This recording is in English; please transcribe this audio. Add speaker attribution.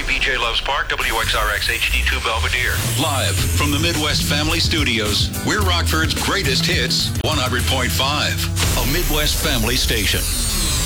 Speaker 1: BJ Loves Park, WXRX HD2 Belvedere.
Speaker 2: Live from the Midwest Family Studios, we're Rockford's greatest hits, 100.5, a Midwest Family station.